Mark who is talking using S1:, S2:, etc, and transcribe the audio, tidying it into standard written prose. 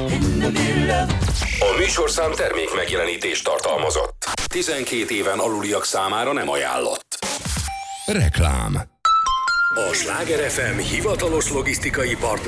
S1: A műsorszám termék megjelenítést tartalmazott. 12 éven aluliak számára nem ajánlott. Reklám. A Sláger FM hivatalos logisztikai partner